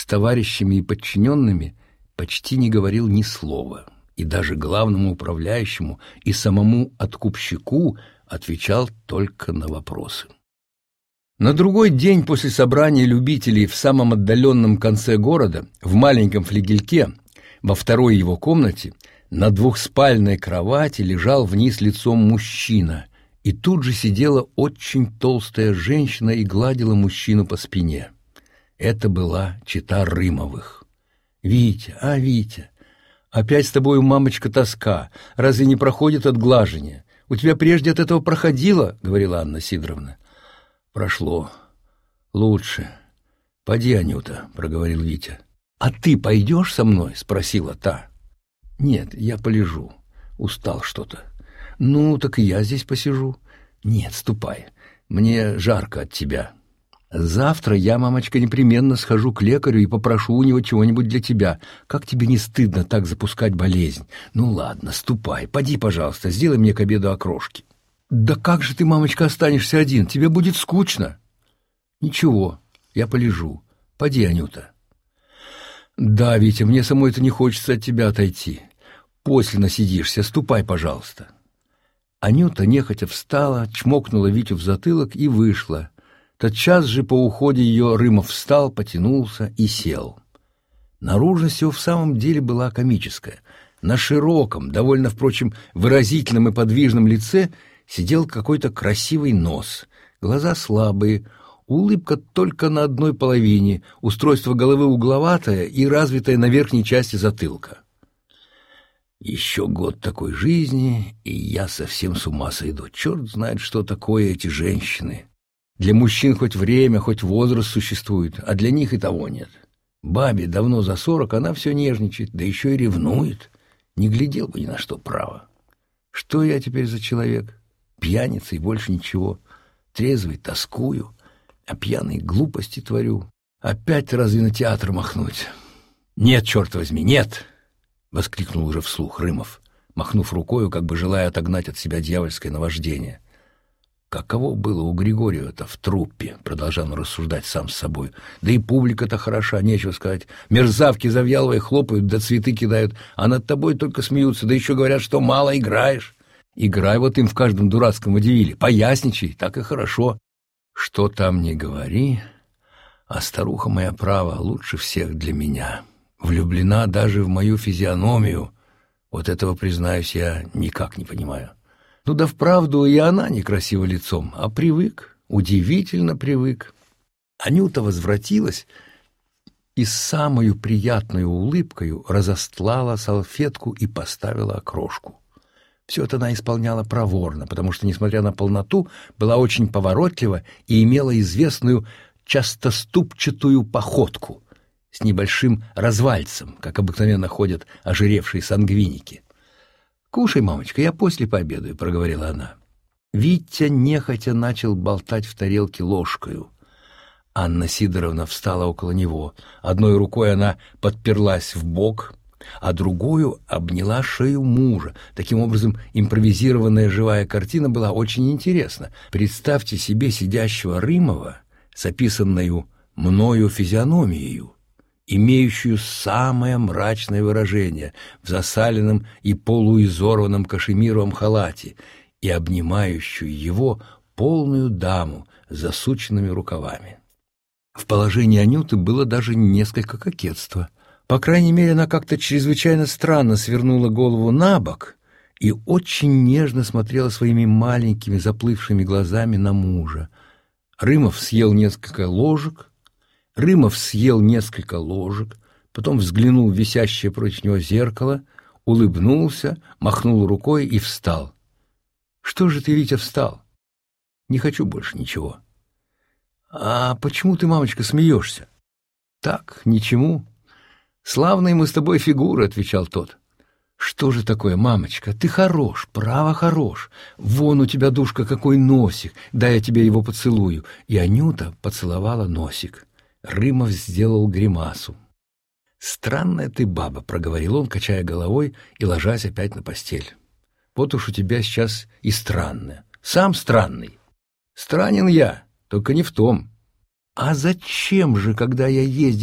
с товарищами и подчиненными почти не говорил ни слова, и даже главному управляющему и самому откупщику отвечал только на вопросы. На другой день после собрания любителей в самом отдаленном конце города, в маленьком флигельке, во второй его комнате, на двухспальной кровати лежал вниз лицом мужчина, и тут же сидела очень толстая женщина и гладила мужчину по спине. Это была чета Рымовых. «Витя, Витя, опять с тобою, мамочка, тоска. Разве не проходит от глажения? У тебя прежде от этого проходило?» — говорила Анна Сидоровна. «Прошло. Лучше. Поди, Анюта», — проговорил Витя. «А ты пойдешь со мной?» — спросила та. «Нет, я полежу. Устал что-то». «Ну, так и я здесь посижу». «Нет, ступай. Мне жарко от тебя». «Завтра я, мамочка, непременно схожу к лекарю и попрошу у него чего-нибудь для тебя. Как тебе не стыдно так запускать болезнь? Ну ладно, ступай. Поди, пожалуйста, сделай мне к обеду окрошки». «Да как же ты, мамочка, останешься один? Тебе будет скучно». «Ничего, я полежу. Поди, Анюта». «Да, Витя, мне самой-то не хочется от тебя отойти. После насидишься. Ступай, пожалуйста». Анюта нехотя встала, чмокнула Витю в затылок и вышла. Тотчас же по уходе ее Рымов встал, потянулся и сел. Наружность его в самом деле была комическая. На широком, довольно, впрочем, выразительном и подвижном лице сидел какой-то красивый нос, глаза слабые, улыбка только на одной половине, устройство головы угловатое и развитое на верхней части затылка. «Еще год такой жизни, и я совсем с ума сойду. Черт знает, что такое эти женщины. Для мужчин хоть время, хоть возраст существует, а для них и того нет. Бабе давно за 40, она все нежничает, да еще и ревнует. Не глядел бы ни на что, право. Что я теперь за человек? Пьяница и больше ничего. Трезвый тоскую, а пьяный глупости творю. Опять разве на театр махнуть? Нет, черт возьми, нет!» — воскликнул уже вслух Рымов, махнув рукою, как бы желая отогнать от себя дьявольское наваждение. «Каково было у Григория-то в труппе?» — продолжал он рассуждать сам с собой. «Да и публика-то хороша, нечего сказать. Мерзавки Завьяловой хлопают, да цветы кидают, а над тобой только смеются, да еще говорят, что мало играешь. Играй вот им в каждом дурацком водевиле, поясничай, так и хорошо». «Что там не говори, а старуха моя права лучше всех для меня. Влюблена даже в мою физиономию. Вот этого, признаюсь, я никак не понимаю. Ну да вправду и она некрасива лицом, а привык, удивительно привык». Анюта возвратилась и с самою приятной улыбкою разостлала салфетку и поставила окрошку. Все это она исполняла проворно, потому что, несмотря на полноту, была очень поворотлива и имела известную частоступчатую походку с небольшим развальцем, как обыкновенно ходят ожиревшие сангвиники. «Кушай, мамочка, я после пообедаю», — проговорила она. Витя нехотя начал болтать в тарелке ложкою. Анна Сидоровна встала около него. Одной рукой она подперлась в бок, а другую обняла шею мужа. Таким образом, импровизированная живая картина была очень интересна. Представьте себе сидящего Рымова с описанною мною физиономией, имеющую самое мрачное выражение в засаленном и полуизорванном кашемировом халате и обнимающую его полную даму с засученными рукавами. В положении Анюты было даже несколько кокетства. По крайней мере, она как-то чрезвычайно странно свернула голову на бок и очень нежно смотрела своими маленькими заплывшими глазами на мужа. Рымов съел несколько ложек, потом взглянул в висящее против него зеркало, улыбнулся, махнул рукой и встал. «Что же ты, Витя, встал?» «Не хочу больше ничего». «А почему ты, мамочка, смеешься?» «Так, ничему». «Славные мы с тобой фигуры», — отвечал тот. «Что же такое, мамочка? Ты хорош, право хорош. Вон у тебя, душка, какой носик. Дай я тебе его поцелую». И Анюта поцеловала носик. Рымов сделал гримасу. «Странная ты баба», — проговорил он, качая головой и ложась опять на постель. «Вот уж у тебя сейчас и странная. Сам странный. Странен я, только не в том». «А зачем же, когда я ездил